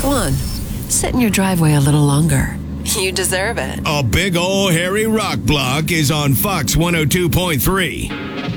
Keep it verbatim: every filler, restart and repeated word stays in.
Go on, sit in your driveway a little longer. You deserve it. A big ol' hairy rock block is on Fox one oh two point three.